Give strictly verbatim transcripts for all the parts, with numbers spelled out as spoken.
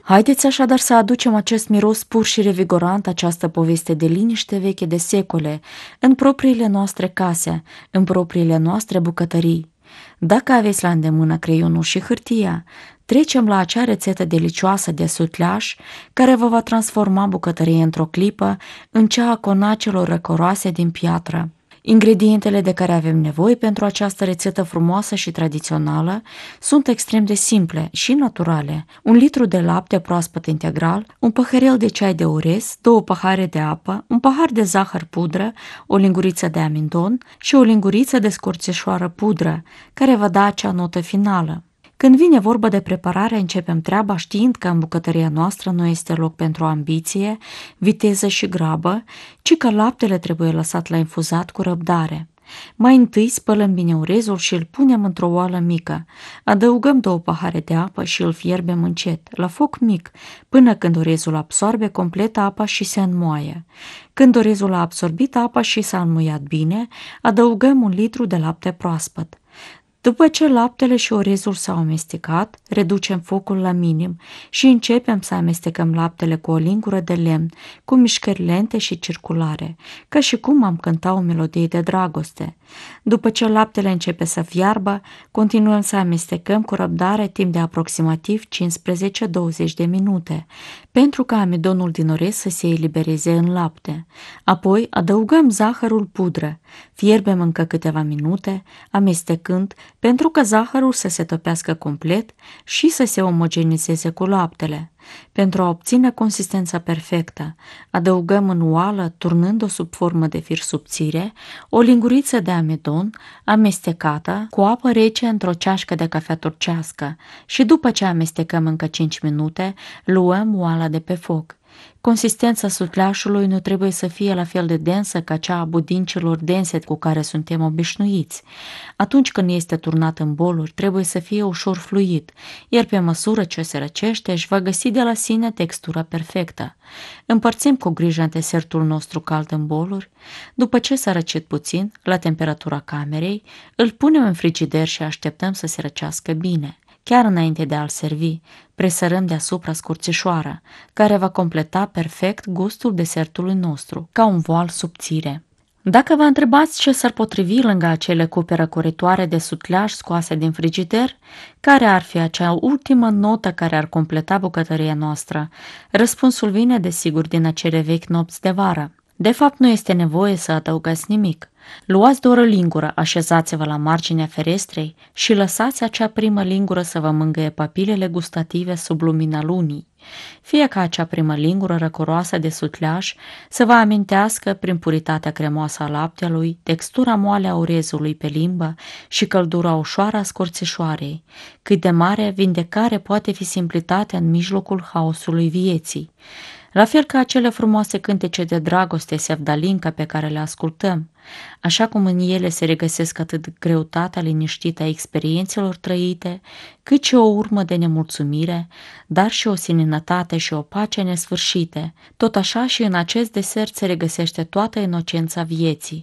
Haideți așadar să aducem acest miros pur și revigorant, această poveste de liniște veche de secole, în propriile noastre case, în propriile noastre bucătării. Dacă aveți la îndemână creionul și hârtia, trecem la acea rețetă delicioasă de sutleaș care vă va transforma bucătăria într-o clipă în cea a conacelor răcoroase din piatră. Ingredientele de care avem nevoie pentru această rețetă frumoasă și tradițională sunt extrem de simple și naturale. Un litru de lapte proaspăt integral, un păhărel de ceai de orez, două pahare de apă, un pahar de zahăr pudră, o linguriță de amindon și o linguriță de scorțișoară pudră, care va da acea notă finală. Când vine vorba de preparare, începem treaba știind că în bucătăria noastră nu este loc pentru ambiție, viteză și grabă, ci că laptele trebuie lăsat la infuzat cu răbdare. Mai întâi spălăm bine orezul și îl punem într-o oală mică. Adăugăm două pahare de apă și îl fierbem încet, la foc mic, până când orezul absorbe complet apa și se înmoaie. Când orezul a absorbit apa și s-a înmuiat bine, adăugăm un litru de lapte proaspăt. După ce laptele și orezul s-au amestecat, reducem focul la minim și începem să amestecăm laptele cu o lingură de lemn, cu mișcări lente și circulare, ca și cum am cânta o melodie de dragoste. După ce laptele începe să fiarbă, continuăm să amestecăm cu răbdare timp de aproximativ cincisprezece douăzeci de minute, pentru ca amidonul din orez să se elibereze în lapte. Apoi adăugăm zahărul pudră, fierbem încă câteva minute, amestecând, pentru că zahărul să se topească complet și să se omogenizeze cu laptele. Pentru a obține consistența perfectă, adăugăm în oală, turnând-o sub formă de fir subțire, o linguriță de amidon amestecată cu apă rece într-o ceașcă de cafea turcească și după ce amestecăm încă cinci minute, luăm oala de pe foc. Consistența sutleașului nu trebuie să fie la fel de densă ca cea a budincilor dense cu care suntem obișnuiți. Atunci când este turnat în boluri, trebuie să fie ușor fluid, iar pe măsură ce se răcește, își va găsi de la sine textura perfectă. Împărțim cu grijă desertul nostru cald în boluri. După ce s-a răcit puțin, la temperatura camerei, îl punem în frigider și așteptăm să se răcească bine. Chiar înainte de a-l servi, presărăm deasupra scurțișoara, care va completa perfect gustul desertului nostru, ca un voal subțire. Dacă vă întrebați ce s-ar potrivi lângă acele cupe răcoritoare de sutleaș scoase din frigider, care ar fi acea ultimă notă care ar completa bucătăria noastră, răspunsul vine desigur din acele vechi nopți de vară. De fapt, nu este nevoie să adăugați nimic. Luați doar o lingură, așezați-vă la marginea ferestrei și lăsați acea primă lingură să vă mângâie papilele gustative sub lumina lunii. Fie ca acea primă lingură răcoroasă de sutleaș să vă amintească, prin puritatea cremoasă a laptelui, textura moale a orezului pe limbă și căldura ușoară a scorțișoarei, cât de mare vindecare poate fi simplitatea în mijlocul haosului vieții. La fel ca acele frumoase cântece de dragoste sevdalincă pe care le ascultăm, așa cum în ele se regăsesc atât greutatea liniștită a experiențelor trăite, cât și o urmă de nemulțumire, dar și o seninătate și o pace nesfârșite, tot așa și în acest desert se regăsește toată inocența vieții.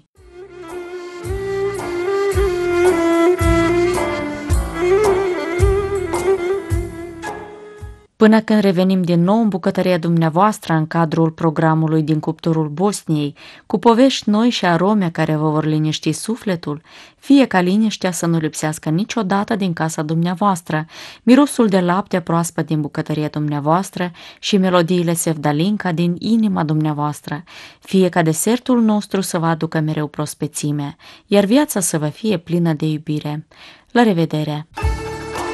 Până când revenim din nou în bucătăria dumneavoastră în cadrul programului din cuptorul Bosniei, cu povești noi și arome care vă vor liniști sufletul, fie ca liniștea să nu lipsească niciodată din casa dumneavoastră, mirosul de lapte proaspăt din bucătăria dumneavoastră și melodiile sevdalinca din inima dumneavoastră, fie ca desertul nostru să vă aducă mereu prospețime, iar viața să vă fie plină de iubire. La revedere!